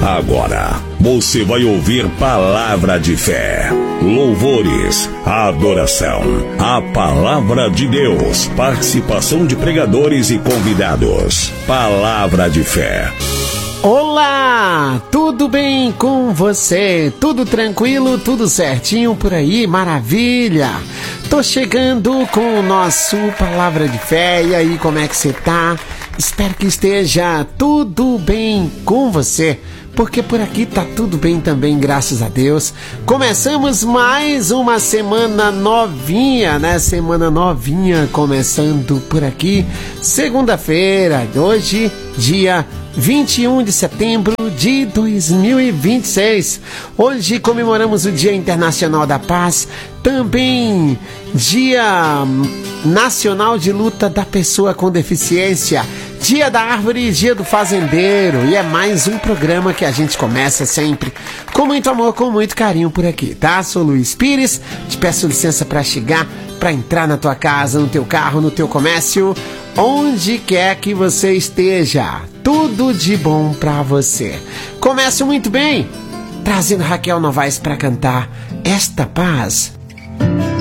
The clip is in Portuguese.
Agora, você vai ouvir palavra de fé, louvores, adoração, a palavra de Deus, participação de pregadores e convidados. Palavra de fé. Olá, tudo bem com você? Tudo tranquilo, tudo certinho por aí? Maravilha! Tô chegando com o nosso Palavra de Fé. E aí, como é que você tá? Espero que esteja tudo bem com você, porque por aqui tá tudo bem também, graças a Deus. Começamos mais uma semana novinha, né? Semana novinha começando por aqui. Segunda-feira, hoje, dia 21 de setembro de 2026. Hoje comemoramos o Dia Internacional da Paz, também Dia Nacional de Luta da Pessoa com Deficiência, Dia da Árvore e Dia do Fazendeiro. E é mais um programa que a gente começa sempre com muito amor, com muito carinho por aqui, tá? Sou Luiz Pires, te peço licença para chegar, para entrar na tua casa, no teu carro, no teu comércio, onde quer que você esteja. Tudo de bom pra você. Começo muito bem, trazendo Raquel Novaes para cantar Esta Paz